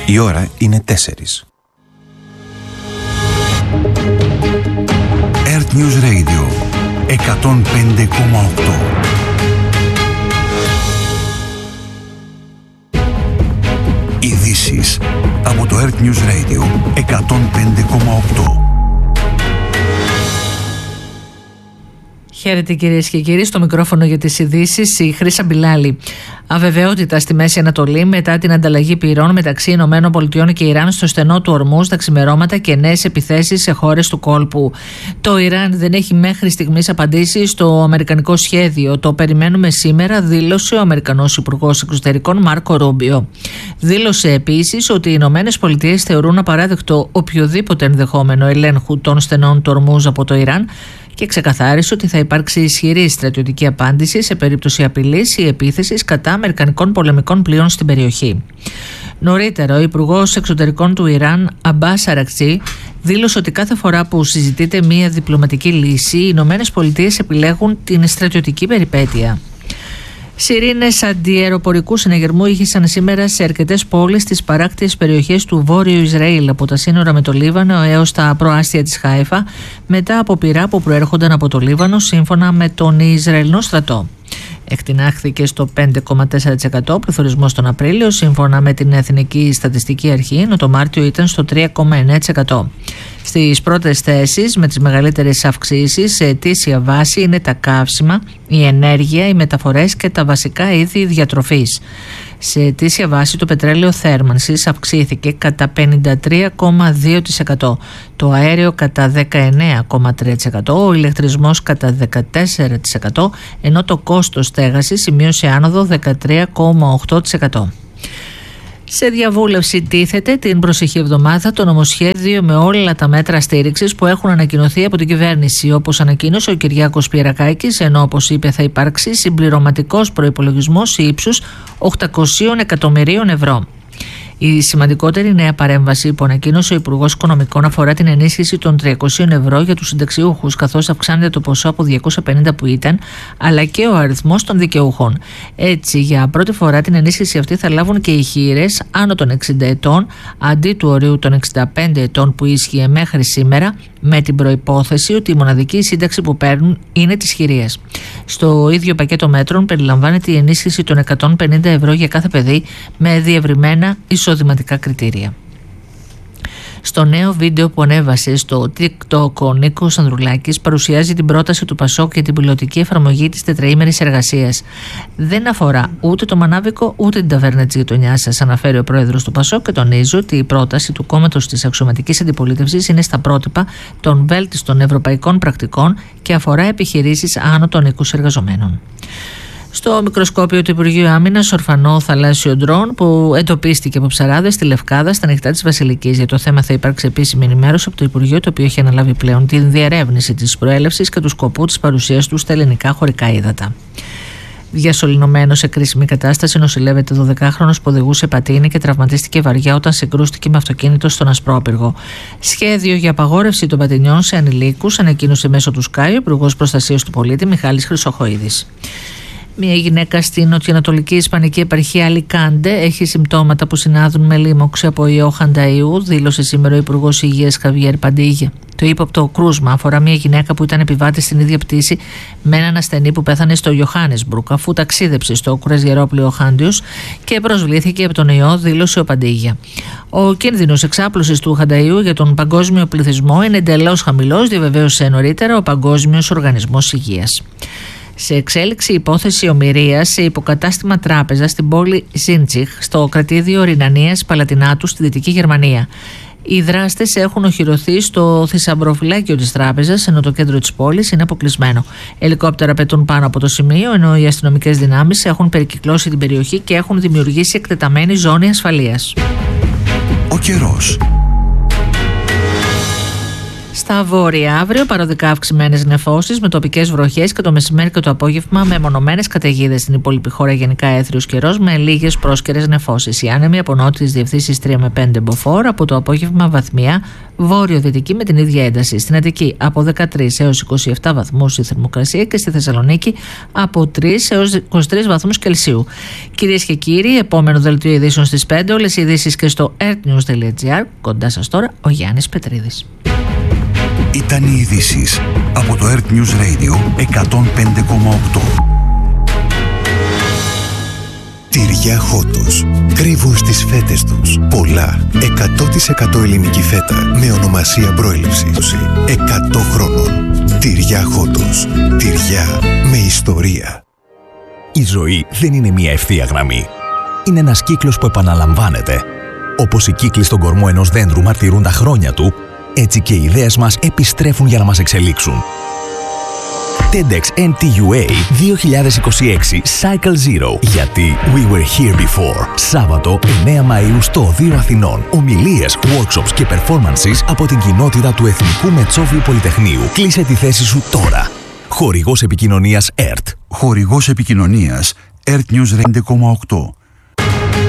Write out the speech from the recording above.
Η ώρα είναι 4. Earth News Radio 105,8. Ειδήσεις από το Earth News Radio 105,8. Χαίρετε κυρίες και κύριοι, στο μικρόφωνο για τις ειδήσεις η Χρύσα Μπιλάλη. Αβεβαιότητα στη Μέση Ανατολή μετά την ανταλλαγή πυρών μεταξύ ΗΠΑ και Ιράν στο στενό του Ορμούζ τα ξημερώματα και νέες επιθέσεις σε χώρες του κόλπου. Το Ιράν δεν έχει μέχρι στιγμής απαντήσει στο αμερικανικό σχέδιο. Το περιμένουμε σήμερα, δήλωσε ο Αμερικανός Υπουργός Εξωτερικών Μάρκο Ρούμπιο. Δήλωσε επίσης ότι οι ΗΠΑ θεωρούν απαράδεκτο οποιοδήποτε ενδεχόμενο ελέγχου των στενών του Ορμούζ από το Ιράν και ξεκαθάρισε ότι θα υπάρξει ισχυρή στρατιωτική απάντηση σε περίπτωση απειλής ή επίθεσης κατά αμερικανικών πολεμικών πλοίων στην περιοχή. Νωρίτερα, ο Υπουργός Εξωτερικών του Ιράν, Αμπάς Αρακτσί, δήλωσε ότι κάθε φορά που συζητείται μια διπλωματική λύση, οι ΗΠΑ επιλέγουν την στρατιωτική περιπέτεια. Σιρήνες αντιαεροπορικού συναγερμού ήχησαν σήμερα σε αρκετές πόλεις στις παράκτιες περιοχές του Βόρειου Ισραήλ, από τα σύνορα με το Λίβανο έως τα προάστια της Χάιφα, μετά από πυρά που προέρχονταν από το Λίβανο, σύμφωνα με τον Ισραηλινό στρατό. Εκτινάχθηκε στο 5,4% πληθωρισμός τον Απρίλιο, σύμφωνα με την Εθνική Στατιστική Αρχή, ενώ το Μάρτιο ήταν στο 3,9%. Στις πρώτες θέσεις με τις μεγαλύτερες αυξήσεις σε ετήσια βάση είναι τα καύσιμα, η ενέργεια, οι μεταφορές και τα βασικά είδη διατροφής. Σε ετήσια βάση το πετρέλαιο θέρμανσης αυξήθηκε κατά 53,2%, το αέριο κατά 19,3%, ο ηλεκτρισμός κατά 14%, ενώ το κόστος στέγασης σημείωσε άνοδο 13,8%. Σε διαβούλευση τίθεται την προσεχή εβδομάδα το νομοσχέδιο με όλα τα μέτρα στήριξης που έχουν ανακοινωθεί από την κυβέρνηση, όπως ανακοίνωσε ο Κυριάκος Πιερακάκης, ενώ όπως είπε θα υπάρξει συμπληρωματικός προϋπολογισμός ύψους 800 εκατομμυρίων ευρώ. Η σημαντικότερη νέα παρέμβαση που ανακοίνωσε ο Υπουργός Οικονομικών αφορά την ενίσχυση των 300 ευρώ για τους συνταξιούχους, καθώς αυξάνεται το ποσό από 250 που ήταν, αλλά και ο αριθμός των δικαιούχων. Έτσι, για πρώτη φορά την ενίσχυση αυτή θα λάβουν και οι χείρες άνω των 60 ετών, αντί του ορίου των 65 ετών που ίσχυε μέχρι σήμερα, με την προϋπόθεση ότι η μοναδική σύνταξη που παίρνουν είναι της χειρίας. Στο ίδιο πακέτο μέτρων περιλαμβάνεται η ενίσχυση των 150 ευρώ για κάθε παιδί με διευρυμένα εισοδηματικά κριτήρια. Στο νέο βίντεο που ανέβασε στο TikTok, ο Νίκος Ανδρουλάκης παρουσιάζει την πρόταση του Πασόκ για την πιλωτική εφαρμογή της τετραήμερης εργασίας. Δεν αφορά ούτε το μανάβικο ούτε την ταβέρνα της γειτονιάς σας, αναφέρει ο πρόεδρος του Πασόκ και τονίζει ότι η πρόταση του κόμματος της αξιωματικής αντιπολίτευσης είναι στα πρότυπα των βέλτιστων ευρωπαϊκών πρακτικών και αφορά επιχειρήσεις άνω των 20 εργαζομένων. Στο μικροσκόπιο του Υπουργείου Άμυνας, ορφανό θαλάσσιο ντρόν που εντοπίστηκε από ψαράδες στη Λευκάδα στα νυχτά της Βασιλικής. Για το θέμα θα υπάρξει επίσημη ενημέρωση από το Υπουργείο, το οποίο έχει αναλάβει πλέον την διερεύνηση της προέλευσης και του σκοπού της παρουσίας του στα ελληνικά χωρικά ύδατα. Διασωληνωμένο σε κρίσιμη κατάσταση νοσηλεύεται 12χρονος που οδηγούσε πατίνι και τραυματίστηκε βαριά όταν συγκρούστηκε με αυτοκίνητο στον Ασπρόπυργο. Σχέδιο για απαγόρευση των πατινιών σε ανηλίκους ανακοίνωσε μέσω του ΣΚΑΙ ο Υπουργός Προστασίας του Πολίτη Μιχάλης Χρυσοχοΐδης. Μια γυναίκα στην νοτιοανατολική Ισπανική επαρχία Αλικάντε έχει συμπτώματα που συνάδουν με λίμωξη από ιό Χανταϊού, δήλωσε σήμερα ο Υπουργός Υγείας Χαβιέρ Παντίγια. Το ύποπτο κρούσμα αφορά μια γυναίκα που ήταν επιβάτη στην ίδια πτήση με έναν ασθενή που πέθανε στο Ιωάννεσμπουργκ αφού ταξίδεψε στο κρουαζιερόπλοιο Χάντιους και προσβλήθηκε από τον ιό, δήλωσε ο Παντίγια. Ο κίνδυνος εξάπλωσης του Χανταϊού για τον παγκόσμιο πληθυσμό είναι εντελώς χαμηλός, διαβεβαίωσε νωρίτερα ο Παγκόσμιος Οργανισμός Υγείας. Σε εξέλιξη υπόθεση ομηρίας σε υποκατάστημα τράπεζα στην πόλη Ζίντσιχ, στο κρατήδιο Ρινανίας Παλατινάτου στη Δυτική Γερμανία. Οι δράστες έχουν οχυρωθεί στο θησαυροφυλάκιο της τράπεζας, ενώ το κέντρο της πόλης είναι αποκλεισμένο. Ελικόπτερα πετούν πάνω από το σημείο, ενώ οι αστυνομικές δυνάμεις έχουν περικυκλώσει την περιοχή και έχουν δημιουργήσει εκτεταμένη ζώνη ασφαλείας. Ο καιρός. Στα βόρεια αύριο παροδικά αυξημένες νεφώσεις με τοπικές βροχές και το μεσημέρι και το απόγευμα με μονομένες καταιγίδες στην υπόλοιπη χώρα. Γενικά έθριος καιρός με λίγες πρόσκαιρες νεφώσεις. Οι άνεμοι από νότιες διευθύνσεις 3 με 5 μποφόρ, από το απόγευμα βαθμιά βόρειο-δυτική με την ίδια ένταση. Στην Αττική από 13 έως 27 βαθμούς η θερμοκρασία και στη Θεσσαλονίκη από 3 έως 23 βαθμούς Κελσίου. Κυρίες και κύριοι, επόμενο δελτίο ειδήσεων στις 5. Όλες οι ειδήσεις και στο earthnews.gr. Κοντά σας τώρα ο Γιάννης Πετρίδης. Ήταν οι ειδήσεις από το Earth News Radio 105,8. Τυριά Χότος. Κρύβουν στις φέτες τους πολλά. 100% ελληνική φέτα με ονομασία προέλευση. 100 χρόνων. Τυριά Χότος. Τυριά με ιστορία. Η ζωή δεν είναι μια ευθεία γραμμή. Είναι ένας κύκλος που επαναλαμβάνεται. Όπως οι κύκλοι στον κορμό ενός δέντρου μαρτυρούν τα χρόνια του, έτσι και οι ιδέες μας επιστρέφουν για να μας εξελίξουν. TEDx NTUA 2026 Cycle Zero. Γιατί We Were Here Before. Σάββατο 9 Μαΐου στο Οδείο Αθηνών. Ομιλίες, workshops και performances από την κοινότητα του Εθνικού Μετσόβιου Πολυτεχνείου. Κλείσε τη θέση σου τώρα. Χορηγός επικοινωνίας ERT. Χορηγός επικοινωνίας Earth News 5,8.